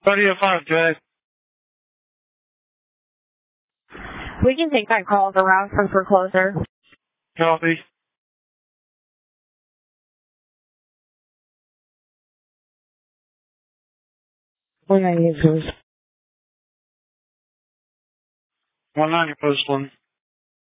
3005, Jay. We can take that call as a route from foreclosure. Copy. When I use those. 190 post one.